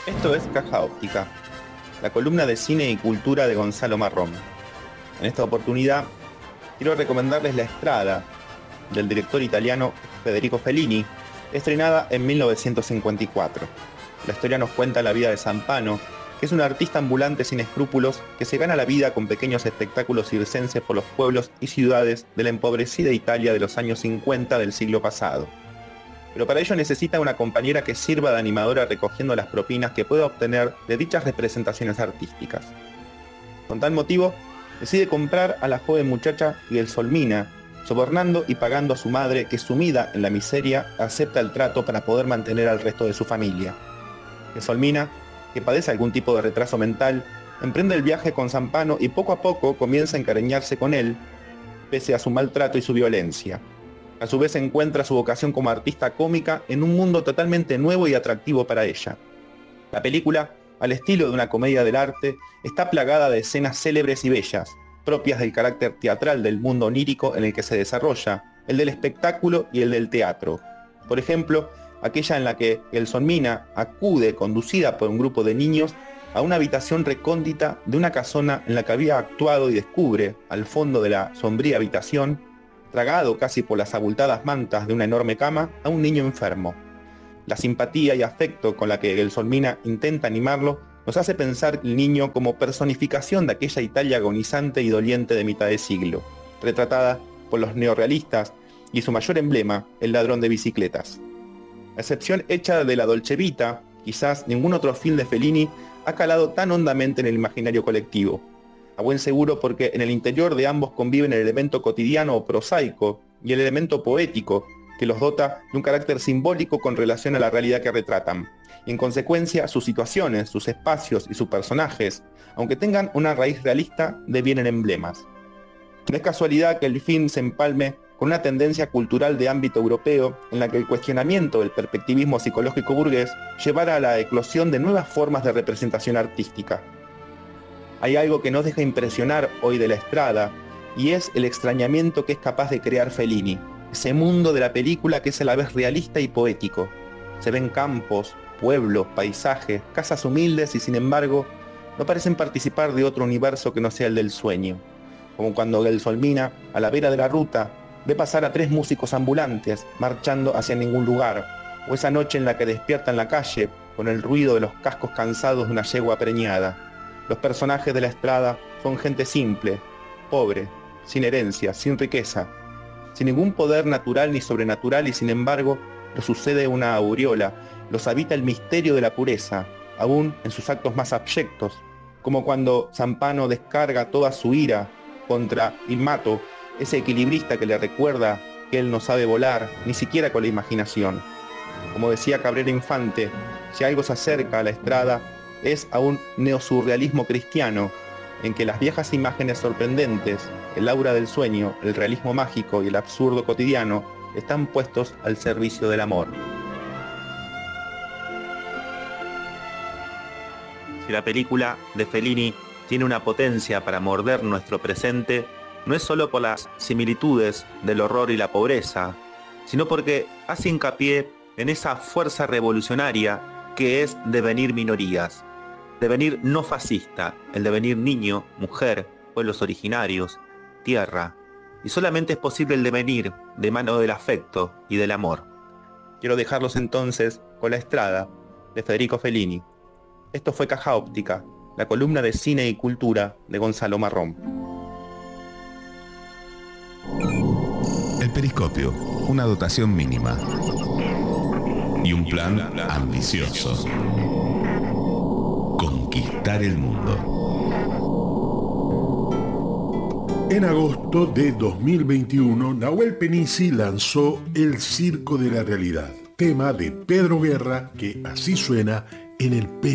Esto es Caja Óptica, la columna de cine y cultura de Gonzalo Marrón. En esta oportunidad quiero recomendarles La Strada, del director italiano Federico Fellini, estrenada en 1954. La historia nos cuenta la vida de Zampano, que es un artista ambulante sin escrúpulos que se gana la vida con pequeños espectáculos circenses por los pueblos y ciudades de la empobrecida Italia de los años 50 del siglo pasado. Pero para ello necesita una compañera que sirva de animadora recogiendo las propinas que pueda obtener de dichas representaciones artísticas. Con tal motivo, decide comprar a la joven muchacha Gelsolmina, sobornando y pagando a su madre que, sumida en la miseria, acepta el trato para poder mantener al resto de su familia. Gelsolmina, que padece algún tipo de retraso mental, emprende el viaje con Zampano y poco a poco comienza a encariñarse con él, pese a su maltrato y su violencia. A su vez encuentra su vocación como artista cómica en un mundo totalmente nuevo y atractivo para ella. La película, al estilo de una comedia del arte, está plagada de escenas célebres y bellas, propias del carácter teatral del mundo onírico en el que se desarrolla, el del espectáculo y el del teatro. Por ejemplo, aquella en la que Gelsolmina acude, conducida por un grupo de niños, a una habitación recóndita de una casona en la que había actuado y descubre, al fondo de la sombría habitación, tragado casi por las abultadas mantas de una enorme cama, a un niño enfermo. La simpatía y afecto con la que Gelsolmina intenta animarlo nos hace pensar el niño como personificación de aquella Italia agonizante y doliente de mitad de siglo, retratada por los neorrealistas y su mayor emblema, el ladrón de bicicletas. A excepción hecha de la Dolce Vita, quizás ningún otro film de Fellini ha calado tan hondamente en el imaginario colectivo. A buen seguro porque en el interior de ambos conviven el elemento cotidiano o prosaico y el elemento poético que los dota de un carácter simbólico con relación a la realidad que retratan. Y en consecuencia, sus situaciones, sus espacios y sus personajes, aunque tengan una raíz realista, devienen emblemas. No es casualidad que el film se empalme con una tendencia cultural de ámbito europeo en la que el cuestionamiento del perspectivismo psicológico burgués llevara a la eclosión de nuevas formas de representación artística. Hay algo que nos deja impresionar hoy de La Strada, y es el extrañamiento que es capaz de crear Fellini, ese mundo de la película que es a la vez realista y poético. Se ven campos, pueblos, paisajes, casas humildes y sin embargo no parecen participar de otro universo que no sea el del sueño. Como cuando Gelsolmina, a la vera de la ruta, ve pasar a 3 músicos ambulantes marchando hacia ningún lugar, o esa noche en la que despierta en la calle con el ruido de los cascos cansados de una yegua preñada. Los personajes de La Strada son gente simple, pobre, sin herencia, sin riqueza, sin ningún poder natural ni sobrenatural, y sin embargo los sucede una aureola, los habita el misterio de la pureza, aún en sus actos más abyectos, como cuando Zampano descarga toda su ira contra Ilmato, ese equilibrista que le recuerda que él no sabe volar, ni siquiera con la imaginación. Como decía Cabrera Infante, si algo se acerca a La Strada, es a un neosurrealismo cristiano, en que las viejas imágenes sorprendentes, el aura del sueño, el realismo mágico y el absurdo cotidiano están puestos al servicio del amor. Si la película de Fellini tiene una potencia para morder nuestro presente, no es solo por las similitudes del horror y la pobreza, sino porque hace hincapié en esa fuerza revolucionaria que es devenir minorías. Devenir no fascista, el devenir niño, mujer, pueblos originarios, tierra. Y solamente es posible el devenir de mano del afecto y del amor. Quiero dejarlos entonces con La Strada, de Federico Fellini. Esto fue Caja Óptica, la columna de cine y cultura de Gonzalo Marrón. El periscopio, una dotación mínima. Y un plan ambicioso. Conquistar el mundo. En agosto de 2021, Nahuel Penici lanzó El Circo de la Realidad, tema de Pedro Guerra, que así suena en el